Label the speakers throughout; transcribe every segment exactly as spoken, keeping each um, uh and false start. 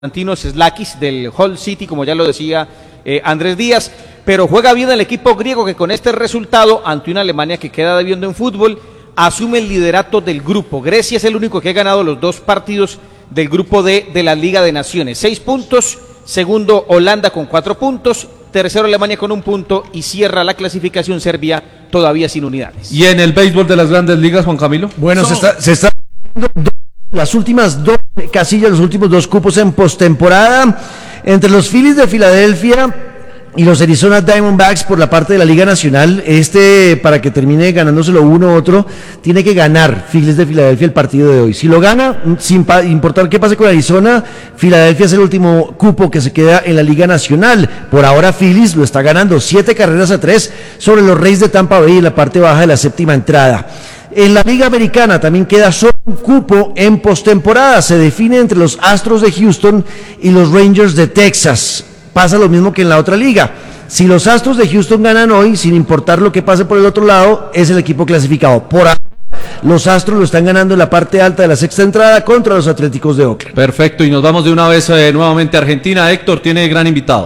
Speaker 1: Antinos Slakis del Hull City, como ya lo decía eh, Andrés Díaz, pero juega bien el equipo griego que con este resultado, ante una Alemania que queda debiendo en fútbol, asume el liderato del grupo. Grecia es el único que ha ganado los dos partidos del grupo D de la Liga de Naciones. Seis puntos, segundo Holanda con cuatro puntos, tercero Alemania con un punto y cierra la clasificación Serbia todavía sin unidades.
Speaker 2: ¿Y en el béisbol de las grandes ligas, Juan Camilo?
Speaker 3: Bueno, so, se está... Se está... las últimas dos casillas, los últimos dos cupos en postemporada entre los Phillies de Filadelfia y los Arizona Diamondbacks por la parte de la Liga Nacional. Este, para que termine ganándoselo uno u otro, tiene que ganar Phillies de Filadelfia el partido de hoy. Si lo gana, sin importar qué pase con Arizona, Filadelfia es el último cupo que se queda en la Liga Nacional. Por ahora Phillies lo está ganando siete carreras a tres sobre los Rays de Tampa Bay en la parte baja de la séptima entrada. En la Liga Americana también queda solo un cupo en postemporada. Se define entre los Astros de Houston y los Rangers de Texas. Pasa lo mismo que en la otra liga. Si los Astros de Houston ganan hoy, sin importar lo que pase por el otro lado, es el equipo clasificado. Por ahora, los Astros lo están ganando en la parte alta de la sexta entrada contra los Atléticos de Oakland.
Speaker 2: Perfecto, y nos vamos de una vez eh, nuevamente a Argentina. Héctor tiene gran invitado.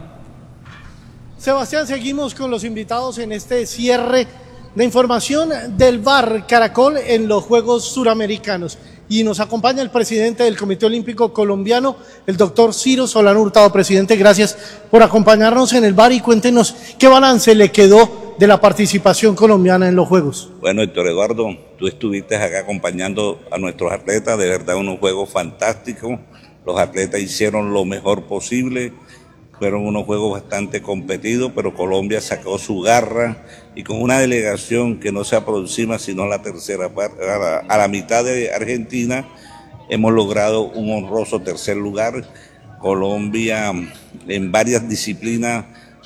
Speaker 4: Sebastián, seguimos con los invitados en este cierre de información del V A R Caracol en los Juegos Suramericanos. Y nos acompaña el presidente del Comité Olímpico Colombiano, el doctor Ciro Solano Hurtado. Presidente, gracias por acompañarnos en el V A R y cuéntenos qué balance le quedó de la participación colombiana en los Juegos.
Speaker 5: Bueno, Héctor Eduardo, tú estuviste acá acompañando a nuestros atletas, de verdad unos Juegos fantásticos, los atletas hicieron lo mejor posible. Fueron unos juegos bastante competidos, pero Colombia sacó su garra y con una delegación que no se aproxima sino la tercera parte, a la, a la mitad de Argentina, hemos logrado un honroso tercer lugar. Colombia en varias disciplinas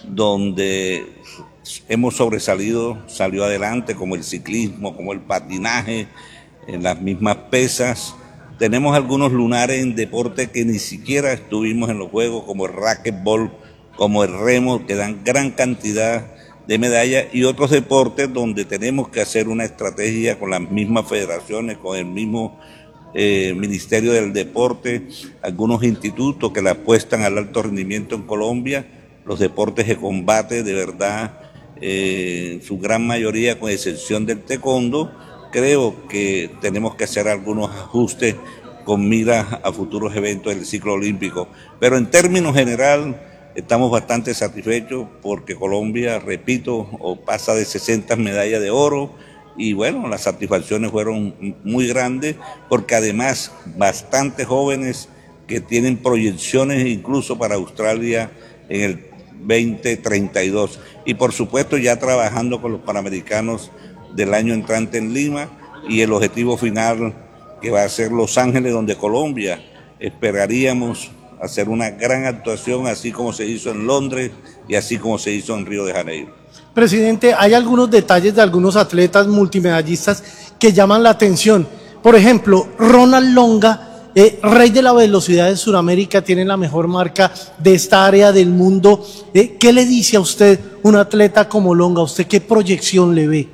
Speaker 5: donde hemos sobresalido, salió adelante, como el ciclismo, como el patinaje, en las mismas pesas. Tenemos algunos lunares en deporte que ni siquiera estuvimos en los Juegos, como el racquetball, como el remo, que dan gran cantidad de medallas, y otros deportes donde tenemos que hacer una estrategia con las mismas federaciones, con el mismo eh, Ministerio del Deporte, algunos institutos que le apuestan al alto rendimiento en Colombia, los deportes de combate, de verdad, eh, en su gran mayoría, con excepción del taekwondo. Creo que tenemos que hacer algunos ajustes con miras a futuros eventos del ciclo olímpico. Pero en términos general estamos bastante satisfechos porque Colombia, repito, pasa de sesenta medallas de oro y bueno, las satisfacciones fueron muy grandes porque además bastantes jóvenes que tienen proyecciones incluso para Australia en el veinte treinta y dos. Y por supuesto ya trabajando con los Panamericanos del año entrante en Lima y el objetivo final que va a ser Los Ángeles, donde Colombia esperaríamos hacer una gran actuación, así como se hizo en Londres y así como se hizo en Río de Janeiro.
Speaker 4: Presidente, hay algunos detalles de algunos atletas multimedallistas que llaman la atención. Por ejemplo, Ronald Longa, eh, rey de la velocidad de Sudamérica, tiene la mejor marca de esta área del mundo. Eh, ¿Qué le dice a usted un atleta como Longa? ¿Usted qué proyección le ve?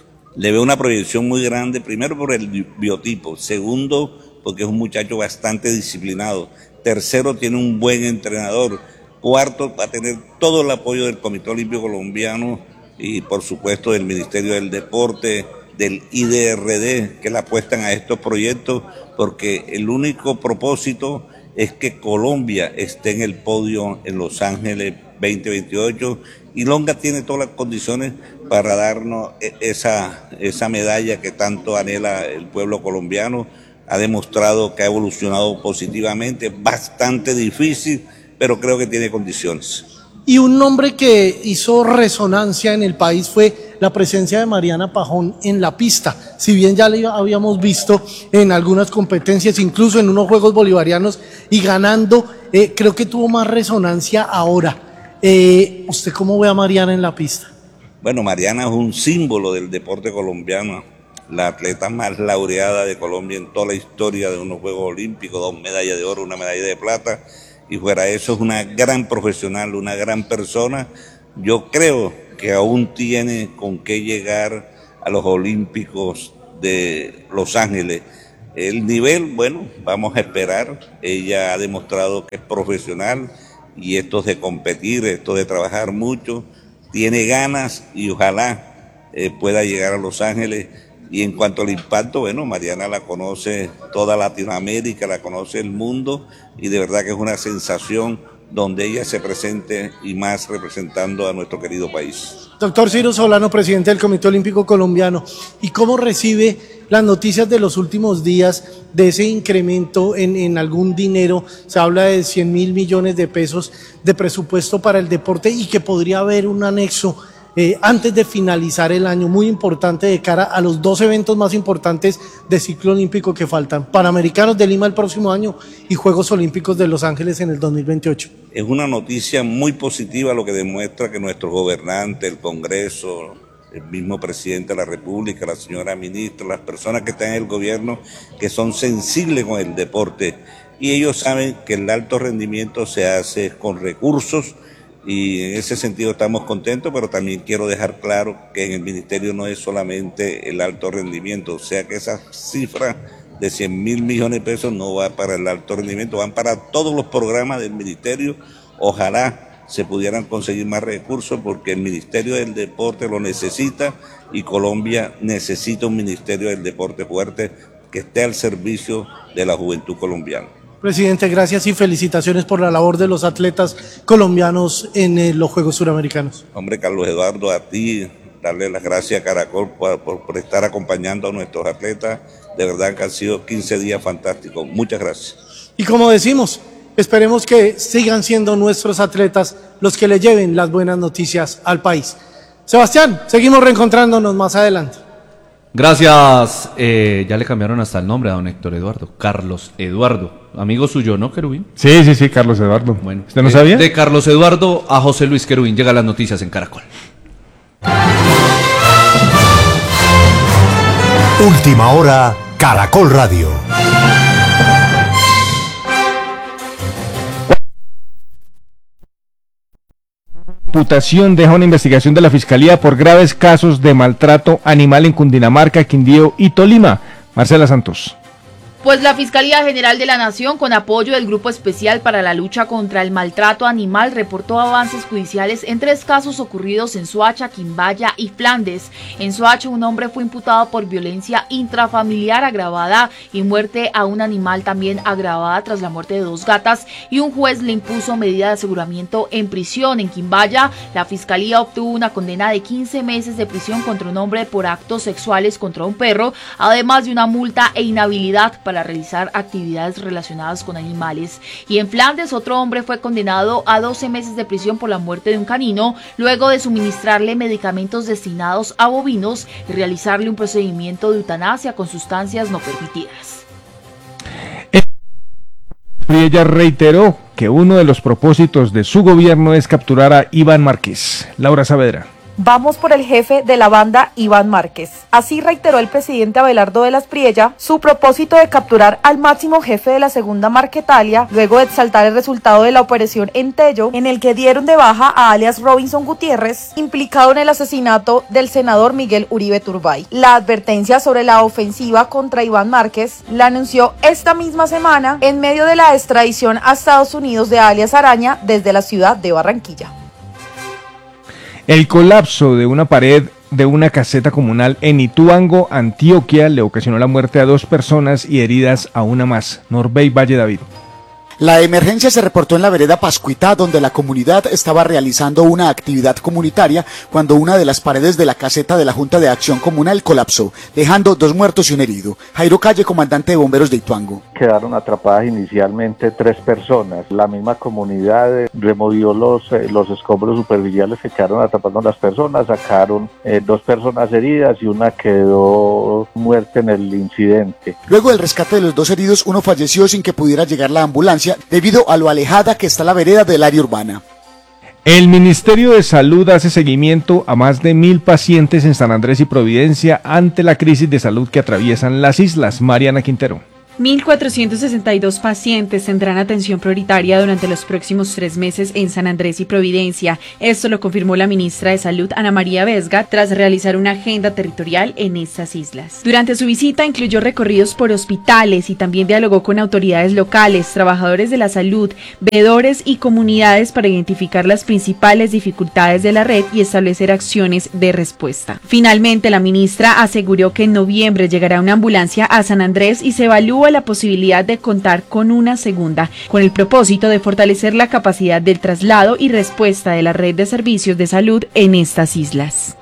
Speaker 5: Le veo una proyección muy grande, primero por el biotipo, segundo porque es un muchacho bastante disciplinado, tercero tiene un buen entrenador, cuarto va a tener todo el apoyo del Comité Olímpico Colombiano y por supuesto del Ministerio del Deporte, del I D R D, que le apuestan a estos proyectos, porque el único propósito es que Colombia esté en el podio en Los Ángeles veinte veintiocho y Longa tiene todas las condiciones para darnos esa, esa medalla que tanto anhela el pueblo colombiano. Ha demostrado que ha evolucionado positivamente, bastante difícil, pero creo que tiene condiciones.
Speaker 4: Y un nombre que hizo resonancia en el país fue la presencia de Mariana Pajón en la pista. Si bien ya la habíamos visto en algunas competencias, incluso en unos Juegos Bolivarianos y ganando, eh, creo que tuvo más resonancia ahora. Eh, ¿Usted cómo ve a Mariana en la pista?
Speaker 5: Bueno, Mariana es un símbolo del deporte colombiano, la atleta más laureada de Colombia en toda la historia de unos Juegos Olímpicos, dos medallas de oro, una medalla de plata, y fuera de eso es una gran profesional, una gran persona. Yo creo que aún tiene con qué llegar a los Olímpicos de Los Ángeles. El nivel, bueno, vamos a esperar. Ella ha demostrado que es profesional y esto de competir, esto de trabajar mucho, tiene ganas y ojalá eh, pueda llegar a Los Ángeles. Y en cuanto al impacto, bueno, Mariana la conoce toda Latinoamérica, la conoce el mundo y de verdad que es una sensación donde ella se presente y más representando a nuestro querido país.
Speaker 4: Doctor Ciro Solano, presidente del Comité Olímpico Colombiano, ¿y cómo recibe las noticias de los últimos días de ese incremento en, en algún dinero? Se habla de cien mil millones de pesos de presupuesto para el deporte y que podría haber un anexo eh, antes de finalizar el año, muy importante de cara a los dos eventos más importantes de ciclo olímpico que faltan, Panamericanos de Lima el próximo año y Juegos Olímpicos de Los Ángeles en el dos mil veintiocho.
Speaker 5: Es una noticia muy positiva, lo que demuestra que nuestros gobernantes, el Congreso, el mismo presidente de la República, la señora ministra, las personas que están en el gobierno, que son sensibles con el deporte y ellos saben que el alto rendimiento se hace con recursos y en ese sentido estamos contentos, pero también quiero dejar claro que en el ministerio no es solamente el alto rendimiento, o sea que esa cifra de cien mil millones de pesos no va para el alto rendimiento, van para todos los programas del ministerio. Ojalá se pudieran conseguir más recursos porque el Ministerio del Deporte lo necesita y Colombia necesita un Ministerio del Deporte fuerte que esté al servicio de la juventud colombiana.
Speaker 4: Presidente, gracias y felicitaciones por la labor de los atletas colombianos en eh, los Juegos Suramericanos.
Speaker 5: Hombre, Carlos Eduardo, a ti, darle las gracias a Caracol por, por, por estar acompañando a nuestros atletas. De verdad que han sido quince días fantásticos. Muchas gracias.
Speaker 4: Y como decimos, esperemos que sigan siendo nuestros atletas los que le lleven las buenas noticias al país. Sebastián, seguimos reencontrándonos más adelante.
Speaker 2: Gracias. Eh, ya le cambiaron hasta el nombre a don Héctor Eduardo. Carlos Eduardo. Amigo suyo, ¿no, Querubín?
Speaker 6: Sí, sí, sí, Carlos Eduardo.
Speaker 2: Bueno,
Speaker 6: ¿usted no
Speaker 2: eh,
Speaker 6: sabía?
Speaker 2: De Carlos Eduardo a José Luis Querubín. Llegan las noticias en Caracol.
Speaker 7: Última hora, Caracol Radio.
Speaker 6: Imputación deja una investigación de la Fiscalía por graves casos de maltrato animal en Cundinamarca, Quindío y Tolima. Marcela Santos.
Speaker 8: Pues la Fiscalía General de la Nación, con apoyo del Grupo Especial para la Lucha contra el Maltrato Animal, reportó avances judiciales en tres casos ocurridos en Soacha, Quimbaya y Flandes. En Soacha, un hombre fue imputado por violencia intrafamiliar agravada y muerte a un animal también agravada tras la muerte de dos gatas, y un juez le impuso medida de aseguramiento en prisión. En Quimbaya, la Fiscalía obtuvo una condena de quince meses de prisión contra un hombre por actos sexuales contra un perro, además de una multa e inhabilidad para para realizar actividades relacionadas con animales. Y en Flandes, otro hombre fue condenado a doce meses de prisión por la muerte de un canino, luego de suministrarle medicamentos destinados a bovinos y realizarle un procedimiento de eutanasia con sustancias no permitidas.
Speaker 6: Ella reiteró que uno de los propósitos de su gobierno es capturar a Iván Márquez. Laura Saavedra.
Speaker 9: Vamos por el jefe de la banda, Iván Márquez. Así reiteró el presidente Abelardo de las Priella su propósito de capturar al máximo jefe de la segunda Marquetalia, luego de exaltar el resultado de la operación Entello, en el que dieron de baja a alias Robinson Gutiérrez, implicado en el asesinato del senador Miguel Uribe Turbay. La advertencia sobre la ofensiva contra Iván Márquez la anunció esta misma semana en medio de la extradición a Estados Unidos de alias Araña desde la ciudad de Barranquilla.
Speaker 6: El colapso de una pared de una caseta comunal en Ituango, Antioquia, le ocasionó la muerte a dos personas y heridas a una más. Norbey Valle David.
Speaker 10: La emergencia se reportó en la vereda Pascuitá, donde la comunidad estaba realizando una actividad comunitaria cuando una de las paredes de la caseta de la Junta de Acción Comunal colapsó, dejando dos muertos y un herido. Jairo Calle, comandante de bomberos de Ituango.
Speaker 11: Quedaron atrapadas inicialmente tres personas. La misma comunidad removió los, eh, los escombros superficiales que quedaron atrapando a las personas, sacaron eh, dos personas heridas y una quedó muerta en el incidente.
Speaker 10: Luego del rescate de los dos heridos, uno falleció sin que pudiera llegar la ambulancia, debido a lo alejada que está la vereda del área urbana.
Speaker 6: El Ministerio de Salud hace seguimiento a más de mil pacientes en San Andrés y Providencia ante la crisis de salud que atraviesan las islas. Mariana Quintero.
Speaker 12: mil cuatrocientos sesenta y dos pacientes tendrán atención prioritaria durante los próximos tres meses en San Andrés y Providencia. Esto lo confirmó la ministra de Salud, Ana María Vesga, tras realizar una agenda territorial en estas islas. Durante su visita incluyó recorridos por hospitales y también dialogó con autoridades locales, trabajadores de la salud, veedores y comunidades para identificar las principales dificultades de la red y establecer acciones de respuesta. Finalmente, la ministra aseguró que en noviembre llegará una ambulancia a San Andrés y se evalúa la posibilidad de contar con una segunda, con el propósito de fortalecer la capacidad del traslado y respuesta de la red de servicios de salud en estas islas.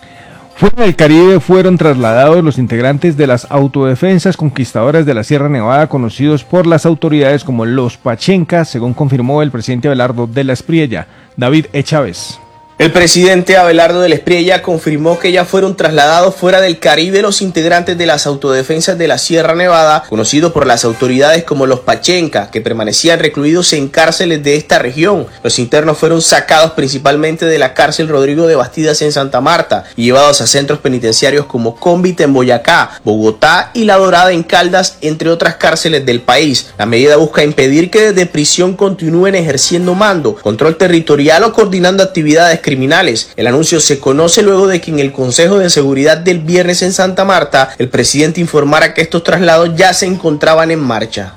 Speaker 6: Fuera del Caribe fueron trasladados los integrantes de las autodefensas conquistadoras de la Sierra Nevada, conocidos por las autoridades como los Pachencas, según confirmó el presidente Abelardo de la Espriella. David E. Chávez.
Speaker 13: El presidente Abelardo de la Espriella confirmó que ya fueron trasladados fuera del Caribe los integrantes de las autodefensas de la Sierra Nevada, conocidos por las autoridades como los Pachenca, que permanecían recluidos en cárceles de esta región. Los internos fueron sacados principalmente de la cárcel Rodrigo de Bastidas en Santa Marta y llevados a centros penitenciarios como Cómbita en Boyacá, Bogotá y La Dorada en Caldas, entre otras cárceles del país. La medida busca impedir que desde prisión continúen ejerciendo mando, control territorial o coordinando actividades criminales. criminales. El anuncio se conoce luego de que en el Consejo de Seguridad del viernes en Santa Marta, el presidente informara que estos traslados ya se encontraban en marcha.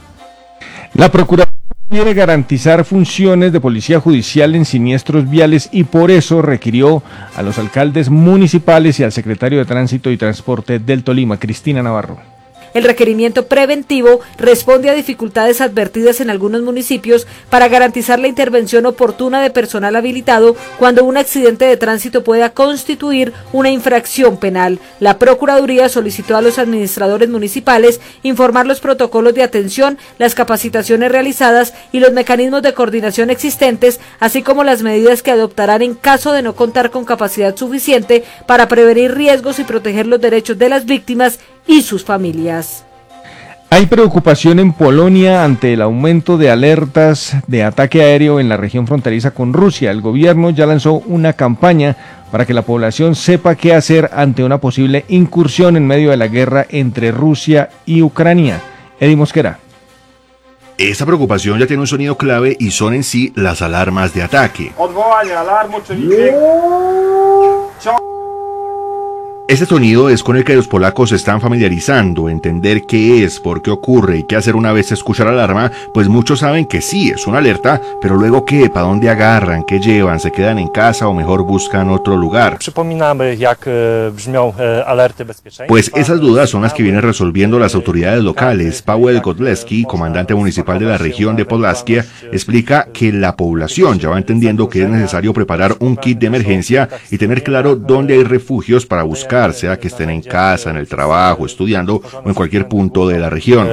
Speaker 6: La Procuraduría quiere garantizar funciones de policía judicial en siniestros viales y por eso requirió a los alcaldes municipales y al secretario de Tránsito y Transporte del Tolima, Cristina Navarro.
Speaker 14: El requerimiento preventivo responde a dificultades advertidas en algunos municipios para garantizar la intervención oportuna de personal habilitado cuando un accidente de tránsito pueda constituir una infracción penal. La Procuraduría solicitó a los administradores municipales informar los protocolos de atención, las capacitaciones realizadas y los mecanismos de coordinación existentes, así como las medidas que adoptarán en caso de no contar con capacidad suficiente para prevenir riesgos y proteger los derechos de las víctimas y sus familias.
Speaker 6: Hay preocupación en Polonia ante el aumento de alertas de ataque aéreo en la región fronteriza con Rusia. El gobierno ya lanzó una campaña para que la población sepa qué hacer ante una posible incursión en medio de la guerra entre Rusia y Ucrania. Eddie Mosquera.
Speaker 15: Esta preocupación ya tiene un sonido clave y son en sí las alarmas de ataque. Este sonido es con el que los polacos se están familiarizando, entender qué es, por qué ocurre y qué hacer una vez se escucha la alarma, pues muchos saben que sí, es una alerta, pero luego qué, para dónde agarran, qué llevan, se quedan en casa o mejor buscan otro lugar. Pues esas dudas son las que vienen resolviendo las autoridades locales. Paweł Godleski, comandante municipal de la región de Podlaskia, explica que la población ya va entendiendo que es necesario preparar un kit de emergencia y tener claro dónde hay refugios para buscar, sea que estén en casa, en el trabajo, estudiando o en cualquier punto de la región.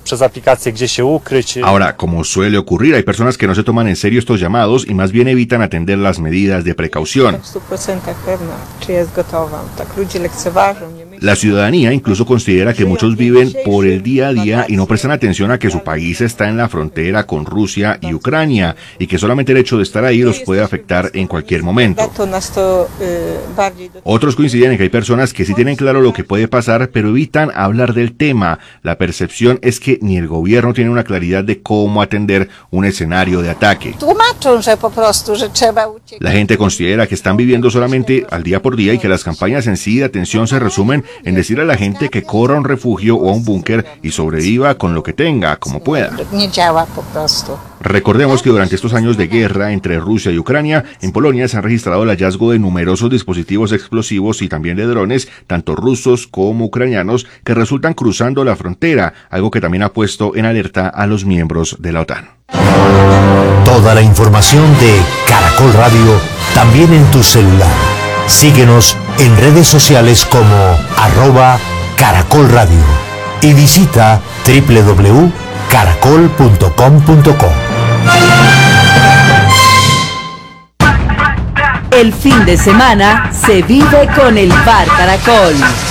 Speaker 15: Ahora, como suele ocurrir, hay personas que no se toman en serio estos llamados y más bien evitan atender las medidas de precaución. La ciudadanía incluso considera que muchos viven por el día a día y no prestan atención a que su país está en la frontera con Rusia y Ucrania y que solamente el hecho de estar ahí los puede afectar en cualquier momento. Otros coinciden en que hay personas que sí tienen claro lo que puede pasar, pero evitan hablar del tema. La percepción es que ni el gobierno tiene una claridad de cómo atender un escenario de ataque. La gente considera que están viviendo solamente al día por día y que las campañas en sí de atención se resumen en decir a la gente que corra a un refugio o a un búnker y sobreviva con lo que tenga, como pueda. Recordemos que durante estos años de guerra entre Rusia y Ucrania, en Polonia se han registrado el hallazgo de numerosos dispositivos explosivos y también de drones, tanto rusos como ucranianos, que resultan cruzando la frontera, algo que también ha puesto en alerta a los miembros de la OTAN.
Speaker 7: Toda la información de Caracol Radio, también en tu celular. Síguenos en redes sociales como arroba Caracol Radio y visita doble u doble u doble u punto caracol punto com punto co.
Speaker 16: El fin de semana se vive con el Bar Caracol.